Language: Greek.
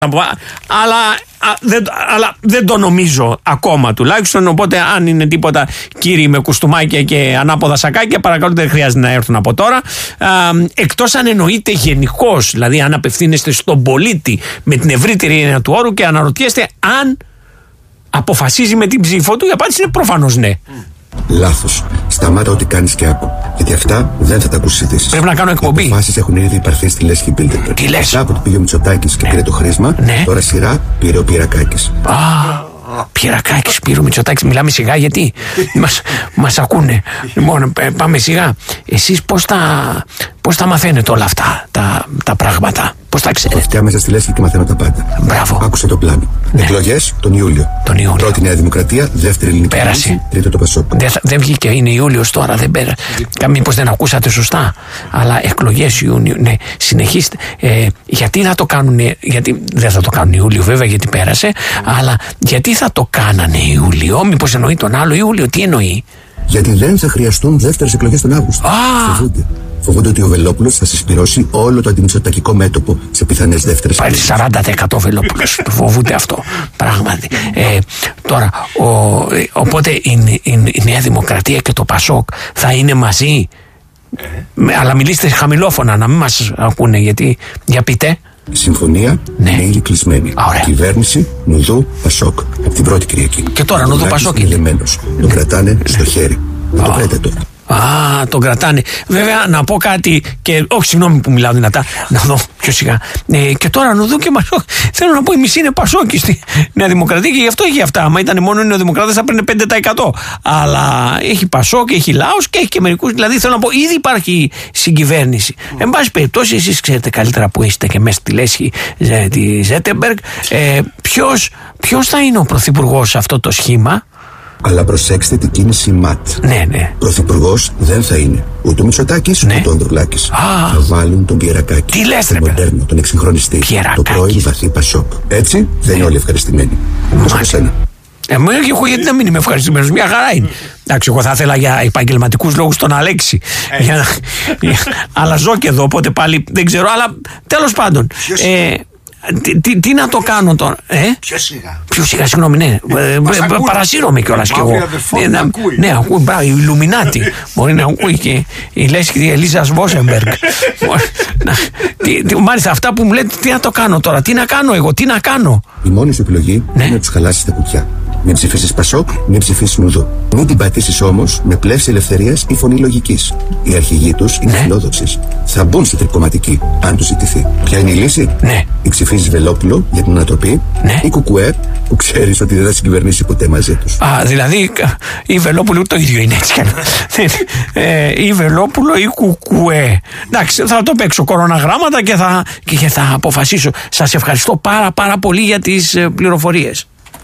Αλλά δεν το νομίζω ακόμα τουλάχιστον. Οπότε, αν είναι τίποτα κύριοι με κουστούμάκια και ανάποδα σακάκια, παρακαλώ, δεν χρειάζεται να έρθουν από τώρα. Εκτός αν εννοείται γενικώς, δηλαδή αν απευθύνεστε στον πολίτη με την ευρύτερη έννοια του όρου και αναρωτιέστε αν αποφασίζει με την ψήφο του, η απάντηση είναι προφανώς ναι. Λάθος. Σταμάτα ό,τι κάνεις και άκου. Γιατί αυτά δεν θα τα ακούσεις ειδήσεις. Πρέπει να κάνω εκπομπή. Οι αποφάσεις έχουν ήδη υπαρθεί στη Λέσχη Bilderberg. Τι λες? Μετά από το πήγε ο Μητσοτάκης και πήρε το χρήσμα, τώρα σειρά πήρε ο Πυρακάκης. Πυρακάκης, πήρε ο Μητσοτάκης. Μιλάμε σιγά γιατί μας ακούνε. Λοιπόν, πάμε σιγά. Εσείς πώς τα μαθαίνετε όλα αυτά τα πράγματα? Πώς τα ξέρετε? Αυτιά μέσα στη Λέσχη και μαθαίνω τα πάντα. Μπράβο. Άκουσα το πλάνο. Εκλογές τον Ιούλιο. Πρώτη Νέα Δημοκρατία, δεύτερη Ελληνική Κυβέρνηση, τρίτο το Πασόκ. Δεν βγήκε, είναι Ιούλιος τώρα, δεν πέρασε. Μήπως δεν ακούσατε σωστά? Αλλά εκλογές Ιούνιο, ναι, συνεχίστε. Γιατί θα το κάνουν, γιατί δεν θα το κάνουν Ιούλιο βέβαια, γιατί πέρασε, αλλά γιατί θα το κάνανε Ιούλιο? Μήπως εννοεί τον άλλο Ιούλιο? Τι εννοεί? Γιατί δεν θα χρειαστούν δεύτερες εκλογές τον Αύγουστο. Φοβούνται ότι ο Βελόπουλος θα συσπυρώσει όλο το αντιμητσοτακικό μέτωπο σε πιθανές δεύτερες εκλογές. Πάλι 40% Βελόπουλος. Φοβούνται αυτό. Πράγματι. Τώρα, οπότε η Νέα Δημοκρατία και το Πασόκ θα είναι μαζί. Αλλά μιλήστε χαμηλόφωνα, να μην μας ακούνε, γιατί. Για πείτε. Η συμφωνία είναι ήδη κλεισμένη. Κυβέρνηση Νουδού Πασόκ. Από την πρώτη Κυριακή. Και τώρα Νουδού Πασόκ είναι. Το κρατάνε στο χέρι. Να το βρείτε τώρα. Τον κρατάνε. Βέβαια, να πω κάτι και. Όχι, συγγνώμη που μιλάω δυνατά. Να δω πιο σιγά. Και τώρα να δω και Πασόκ. Θέλω να πω, η μισή είναι Πασόκη στη Νέα Δημοκρατία και γι' αυτό έχει αυτά. Άμα ήταν μόνο οι Νεοδημοκράτες θα παίρνει 5%. Αλλά έχει Πασόκ, έχει Λάος και έχει και μερικούς. Δηλαδή, θέλω να πω, ήδη υπάρχει συγκυβέρνηση. Εν πάση περιπτώσει, εσείς ξέρετε καλύτερα που είστε και μέσα στη Λέσχη τη Ζέτεμπεργκ. Ποιος θα είναι ο πρωθυπουργός σε αυτό το σχήμα? Αλλά προσέξτε την κίνηση ΜΑΤ. Ναι. Πρωθυπουργός δεν θα είναι ούτε ο Μητσοτάκης ούτε ο Ανδρουλάκης. Θα βάλουν τον Πυρακάκη. Τι λες, τον μοντέρνο, τον εξυγχρονιστή. Το πρώην βαθύ Πασόκ. Έτσι θα είναι όλοι ευχαριστημένοι. Όπως και σένα. Εγώ γιατί να μην είμαι ευχαριστημένος? Μια χαρά είναι. Εντάξει, εγώ θα ήθελα για επαγγελματικούς λόγους τον Αλέξη. Αλλά ζω και εδώ, οπότε πάλι δεν ξέρω. Αλλά τέλος πάντων. Τι να το κάνω τώρα? Πιο σιγά, συγγνώμη, ναι. Παρασύρωμαι κιόλας κι εγώ. Ναι, ακούει, μπράβο, η Ιλουμινάτη. Μπορεί να ακούει και η Λέσχη τη Ελίζα Βόσεμπεργκ. Μάλιστα, αυτά που μου λέτε, τι να το κάνω τώρα? Τι να κάνω εγώ, τι να κάνω? Η μόνη σου επιλογή είναι να τους χαλάσεις τα κουτιά. Μην ψηφίσεις Πασόκ, μην ψηφίσεις Νουδού. Μην την πατήσεις όμως με πλεύση ελευθερίας ή φωνή λογικής. Οι αρχηγοί τους είναι φιλόδοξοι. Θα μπουν στη τρικοματική, αν τους ζητηθεί. Ποια είναι η λύση? Ή ψηφίζεις Βελόπουλο για την ανατροπή, ή Κουκουέ, που ξέρεις ότι δεν θα συγκυβερνήσει ποτέ μαζί τους. Δηλαδή η Βελόπουλο το ίδιο είναι, έτσι. Ή Βελόπουλο ή Κουκουέ. Εντάξει, θα το παίξω κοροναγράμματα και θα αποφασίσω. Σας ευχαριστώ πάρα πολύ για τις πληροφορίες.